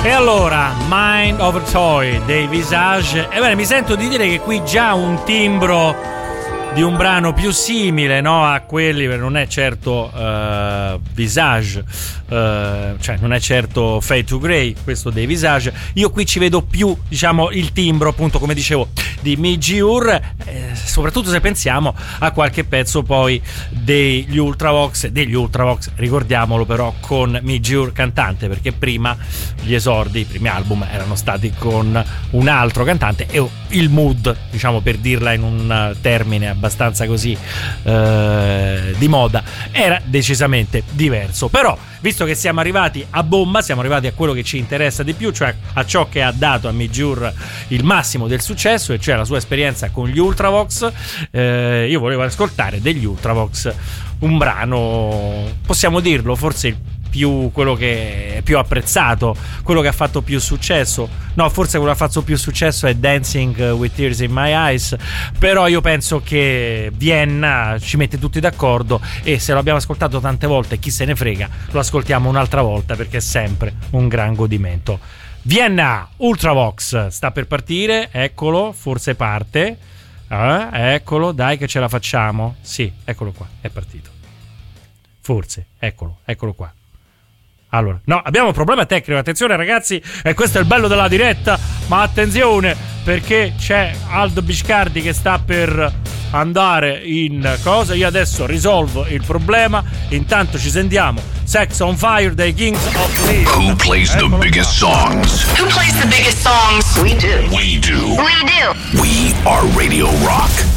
E allora, Mind Over Toy dei Visage. Ebbene, mi sento di dire che qui già un timbro di un brano più simile, no, a quelli, non è certo Visage, cioè non è certo Fade to Grey, questo dei Visage. Io qui ci vedo più, diciamo, il timbro, appunto, come dicevo, di Midge Ure, soprattutto se pensiamo a qualche pezzo poi degli Ultravox, ricordiamolo però, con Midge Ure cantante, perché prima gli esordi, i primi album erano stati con un altro cantante e il mood, diciamo, per dirla in un termine abbastanza così di moda, era decisamente diverso. Però, visto che siamo arrivati a bomba, siamo arrivati a quello che ci interessa di più, cioè a ciò che ha dato a Midge Ure il massimo del successo, e cioè la sua esperienza con gli Ultravox. Io volevo ascoltare degli Ultravox un brano, possiamo dirlo, forse quello che è più apprezzato, quello che ha fatto più successo. No, forse quello che ha fatto più successo è Dancing with Tears in My Eyes, però io penso che Vienna ci mette tutti d'accordo, e se lo abbiamo ascoltato tante volte, chi se ne frega, lo ascoltiamo un'altra volta perché è sempre un gran godimento. Vienna, Ultravox sta per partire, eccolo, forse parte, eccolo, dai che ce la facciamo. Sì, eccolo qua, è partito, forse, eccolo qua. Allora, no, abbiamo un problema tecnico, attenzione ragazzi, e questo è il bello della diretta, ma attenzione, perché c'è Aldo Biscardi che sta per andare in cosa. Io adesso risolvo il problema, intanto ci sentiamo Sex on Fire dei Kings of Leon. Who plays the biggest songs? Who plays the biggest songs? We do. We are Radio Rock.